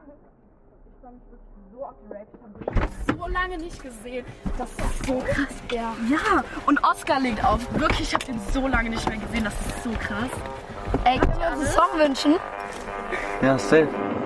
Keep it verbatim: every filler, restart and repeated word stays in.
Ich freue mich wirklich so auf die Rave. Ich habe dich so lange nicht gesehen. Das ist so krass, ja. Ja, und Oscar legt auf. Wirklich, ich habe den so lange nicht mehr gesehen. Das ist so krass. Ey, können wir uns einen Song wünschen? Ja, safe.